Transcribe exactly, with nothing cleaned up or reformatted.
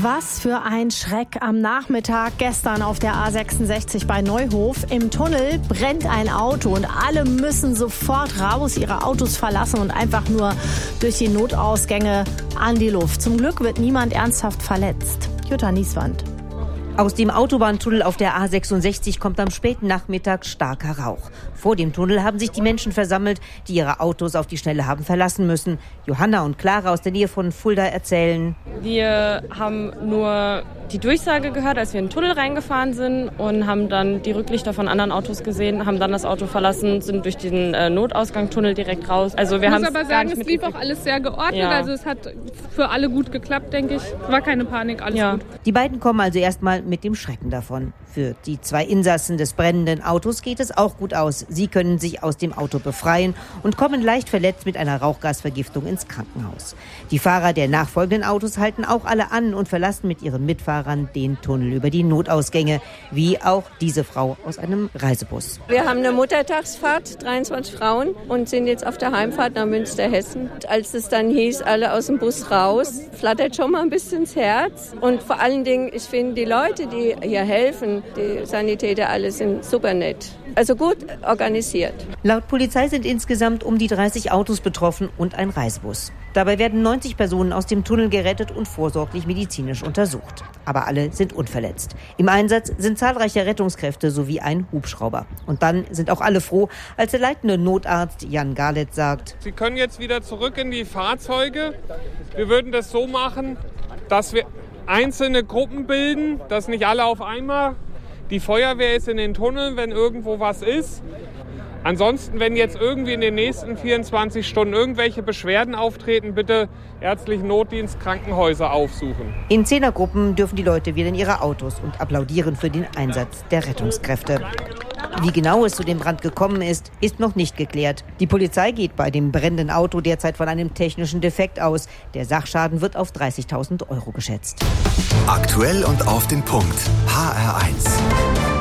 Was für ein Schreck am Nachmittag gestern auf der A sechsundsechzig bei Neuhof. Im Tunnel brennt ein Auto und alle müssen sofort raus, ihre Autos verlassen und einfach nur durch die Notausgänge an die Luft. Zum Glück wird niemand ernsthaft verletzt. Jutta Nieswand. Aus dem Autobahntunnel auf der A sechsundsechzig kommt am späten Nachmittag starker Rauch. Vor dem Tunnel haben sich die Menschen versammelt, die ihre Autos auf die Schnelle haben verlassen müssen. Johanna und Clara aus der Nähe von Fulda erzählen: Wir haben nur die Durchsage gehört, als wir in den Tunnel reingefahren sind und haben dann die Rücklichter von anderen Autos gesehen, haben dann das Auto verlassen, sind durch den äh, Notausgangstunnel direkt raus. Also wir ich haben muss aber sagen, es lief auch alles sehr geordnet. Ja. Also es hat für alle gut geklappt, denke ich. War keine Panik, alles ja. gut. Die beiden kommen also erstmal mit dem Schrecken davon. Für die zwei Insassen des brennenden Autos geht es auch gut aus. Sie können sich aus dem Auto befreien und kommen leicht verletzt mit einer Rauchgasvergiftung ins Krankenhaus. Die Fahrer der nachfolgenden Autos halten auch alle an und verlassen mit ihren Mitfahrern den Tunnel über die Notausgänge, wie auch diese Frau aus einem Reisebus. Wir haben eine Muttertagsfahrt, dreiundzwanzig Frauen, und sind jetzt auf der Heimfahrt nach Münsterhessen. Als es dann hieß, alle aus dem Bus raus, flattert schon mal ein bisschen das Herz. Und vor allen Dingen, ich finde, die Leute, die hier helfen, die Sanitäter, alle sind super nett. Also gut organisiert. Laut Polizei sind insgesamt um die dreißig Autos betroffen und ein Reisebus. Dabei werden neunzig Personen aus dem Tunnel gerettet und vorsorglich medizinisch untersucht. Aber alle sind unverletzt. Im Einsatz sind zahlreiche Rettungskräfte sowie ein Hubschrauber. Und dann sind auch alle froh, als der leitende Notarzt Jan Galet sagt: Sie können jetzt wieder zurück in die Fahrzeuge. Wir würden das so machen, dass wir einzelne Gruppen bilden, dass nicht alle auf einmal. Die Feuerwehr ist in den Tunneln, wenn irgendwo was ist. Ansonsten, wenn jetzt irgendwie in den nächsten vierundzwanzig Stunden irgendwelche Beschwerden auftreten, bitte ärztlichen Notdienst, Krankenhäuser aufsuchen. In Zehnergruppen dürfen die Leute wieder in ihre Autos und applaudieren für den Einsatz der Rettungskräfte. Wie genau es zu dem Brand gekommen ist, ist noch nicht geklärt. Die Polizei geht bei dem brennenden Auto derzeit von einem technischen Defekt aus. Der Sachschaden wird auf dreißigtausend Euro geschätzt. Aktuell und auf den Punkt. H R eins.